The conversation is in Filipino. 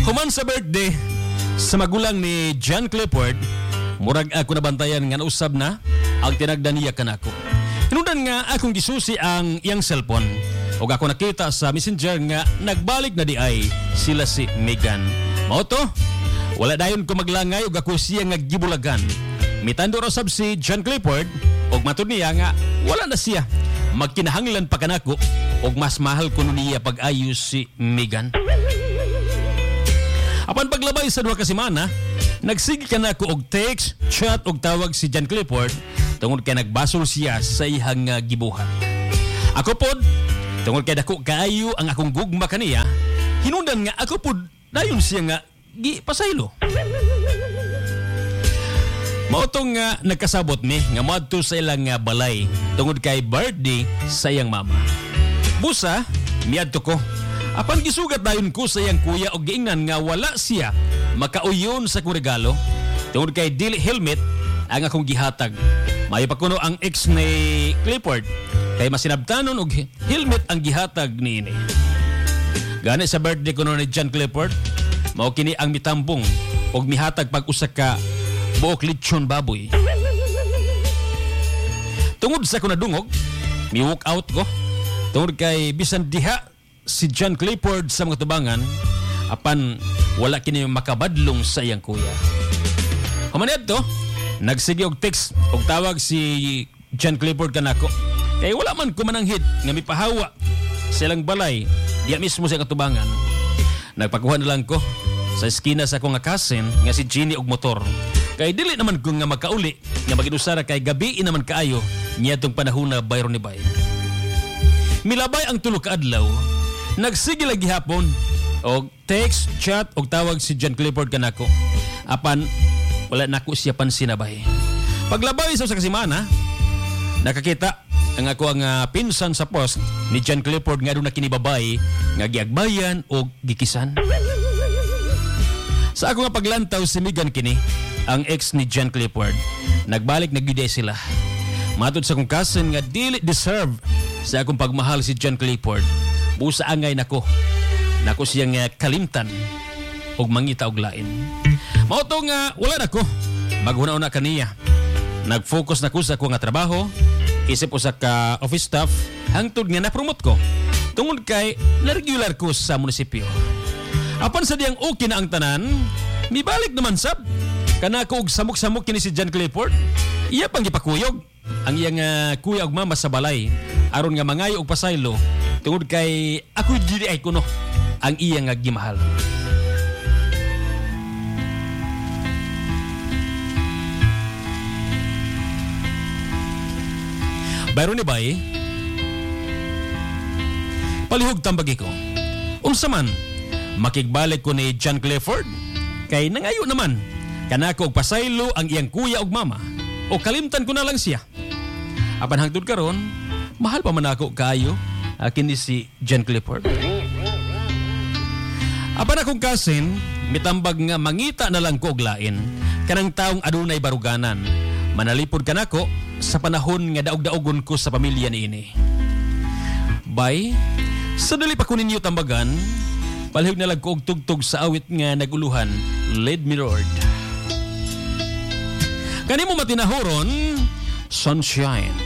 Human sa birthday sa magulang ni John Clifford, murag ako nabantayan nga nausab na ang tinagdan niya kanako. Hinundan nga akong gisusi ang iyang cellphone ug ako nakita sa messenger nga nagbalik na di ay sila si Megan. Mao to, wala dayon ko maglangay ug ako siya nga gibulagan. Mitando ra sab si John Clifford ug matud niya nga wala na siya. Magkinahanglan pa kanako ug mas mahal kuno niya pag-ayos si Megan. Apan paglabay sa duha ka semana, nagsige kanako og text, chat ug tawag si John Clifford tungod kay nagbasol siya sa iyang gibuhat. Ako pod, tungod kay dako kaayo ang akong gugma kaniya, hinungdan nga ako pod dayon siya nga gipasaylo. Mautong nga nagkasabot mi nga moadto sa ilang balay tungod kay birthday sa iyang mama. Busa, miadto ko. Apan gisugat dayon ko sa iyang kuya og giingnan nga wala siya makauyon sa kong regalo tungod kay dili helmet ang akong gihatag. Mayo pa kuno ang ex ni Clifford kay masinabtanon og helmet ang gihatag niini. Gani sa birthday kuno ni John Clifford, mao kini ang mitambong og mihatag pag usa ka buok lechon baboy. Tungod sa ko nadungog, mi-walk out ko. Tungod kay bisan diha si John Clifford sa mga tubangan, apan wala kini makabadlong sa iyang kuya. Humaned to, nagsige og text og tawag si John Clifford kanako. Kay wala man ko mananghid nga mipahawa sa ilang balay diya mismo sa katubangan. Nagpakuha na lang ko sa eskina sa akong cousin nga si Jenny og motor. Kay dili naman ko nga makauli nga magidusara kay gabi naman kaayo niya tong panahon na bayro ni bay. Milabay ang tulo ka adlaw, nagsige lagi hapon og text, chat og tawag si John Clifford kanako. Apan wala nako siya pansinabay. Paglabay sa semana, nakakita ang ako ang pinsan sa post ni John Clifford nga doon na kinibabay nga giagbayan og gikisan. Sa ako nga paglantaw si Megan kini, ang ex ni John Clifford. Nagbalik nagyuday sila. Matod sa kong cousin nga dili deserve sa akong pagmahal si John Clifford. Busa angay nako. Nako siya nga kalimtan og mangita og lain. Mao to nga wala nako. Maghuna-una kaniya. Nag-focus na ko sa akong nga trabaho. Isip usa ka office staff hangtod nga na-promote ko. Tungod kay na-regular ko sa munisipyo. Apan sa diyang okay na ang tanan, mibalik naman sab. Kanako og samok-samok kini si John Clifford. Iya pang gipakuyog ang iyang kuya og mama sa balay aron nga mangayo og pasaylo tungod kay ako dili ay kuno ang iyang gimahal. Bayro ni bay, palihog tambagi ko. Unsa man makigbalik ko ni John Clifford kay nangayo naman kanako og pasaylo ang iyang kuya og mama o kalimtan ko na lang siya. Apan hangtod karon, mahal pa man ako kaayo kini si John Clifford. Apan akong cousin mitambag nga mangita na lang ko og lain kanang taong adunay baruganan. Manalipod kanako sa panahon nga daog-daogon ko sa pamilya niini. Bay, sa dali pa ko ninyo tambagan, palihog na lang ko og tugtog sa awit nga naguluhan, Lead Me Lord. Kanimo matinahoron, Sunshine.